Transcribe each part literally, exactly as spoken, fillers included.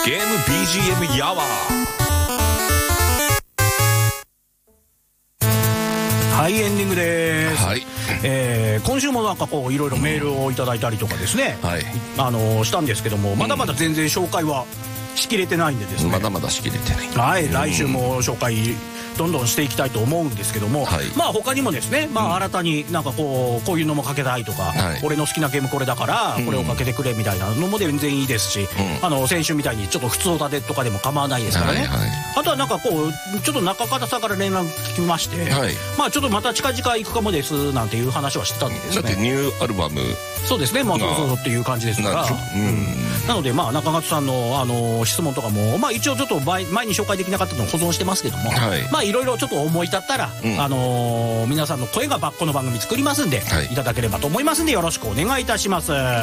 ゲーム ビージーエム やわ。 はい、エンディングです。 はい、 えー、今週もなんかこういろいろメールをいただいたりとかですね、 はい、 あのー、したんですけども、まだまだ全然紹介はしきれてないんでですね、 まだまだしきれてない。 はい、来週も紹介どんどんしていきたいと思うんですけども、はい、まあ他にもですね、まあ新たになんかこうこういうのもかけたいとか、はい、俺の好きなゲームこれだからこれをかけてくれみたいなのも全然いいですし、うん、あの先週みたいにちょっと普通歌でとかでも構わないですからね、はいはい、あとはなんかこうちょっと中方さんから連絡聞きまして、はい、まあちょっとまた近々行くかもですなんていう話はしてたんでですね。 だってニューアルバム、 そうですね、まあそうそうっていう感じですから、な、うん、なのでまあ中方さんのあの質問とかもまあ一応ちょっと前前に紹介できなかったのを保存してますけども、はい、まあいろいろちょっと思い立ったら、うん、あのー、皆さんの声がこの番組作りますんで、はい、いただければと思いますんでよろしくお願いいたします、はい、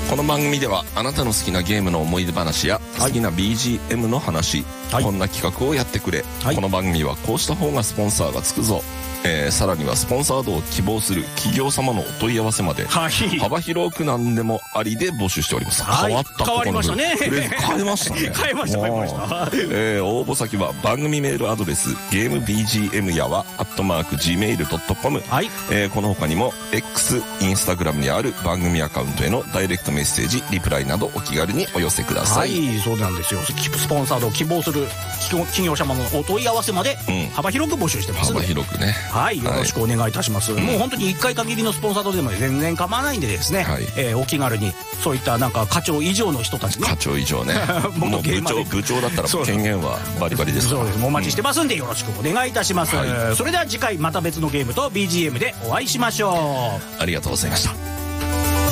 この番組ではあなたの好きなゲームの思い出話や、はい、好きな ビージーエム の話、はい、こんな企画をやってくれ、はい、この番組はこうした方がスポンサーがつくぞ、えー、さらにはスポンサードを希望する企業様のお問い合わせまで、はい、幅広く何でもありで募集しております、はい、変わった変わりましたね。 変えましたね。 変えました変えました、 えー、応募先は番組メールアドレスゲーム ビージーエム やわアットマーク ジーメールドットコム、はい、えー、この他にも X、インスタグラムにある番組アカウントへのダイレクトメッセージ、リプライなどお気軽にお寄せください。 はい、そうなんですよ。スポンサードを希望する企業様のお問い合わせまで幅広く募集してますので、 うん、幅広くね、 はい、よろしくお願いします、お願いいたします、うん、もう本当にいっかい限りのスポンサードでも全然構わないんでですね、はい、えー、お気軽にそういったなんか課長以上の人たちね、 課長以上ねもう部長部長だったら権限はバリバリですから、 そうです、お待ちしてますんでよろしくお願いいたします、はい、それでは次回また別のゲームと ビージーエム でお会いしましょう。 ありがとうございました。